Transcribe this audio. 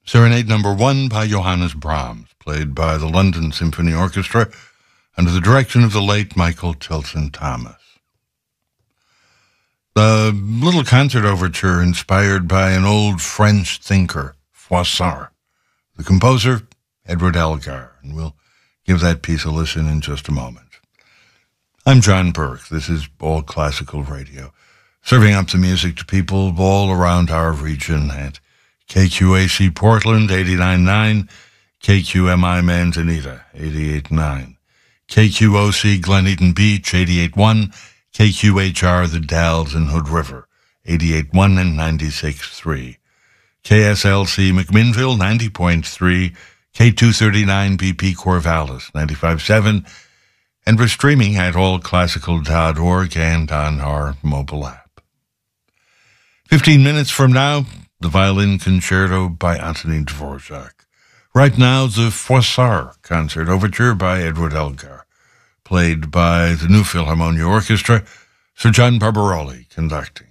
Serenade Number 1 by Johannes Brahms, played by the London Symphony Orchestra under the direction of the late Michael Tilson Thomas. The little concert overture inspired by an old French thinker, Froissart. The composer, Edward Elgar, and we'll give that piece a listen in just a moment. I'm John Burke. This is All Classical Radio, serving up the music to people all around our region at KQAC Portland, 89.9, KQMI Manzanita, 88.9, KQOC Glen Eden Beach, 88.1, KQHR The Dalles and Hood River, 88.1 and 96.3, KSLC McMinnville, 90.3, K239 BP Corvallis, 95.7, and we're streaming at allclassical.org and on our mobile app. 15 minutes from now, the Violin Concerto by Antonin Dvorak. Right now, the Froissart Concert Overture by Edward Elgar, played by the New Philharmonia Orchestra, Sir John Barbaroli conducting.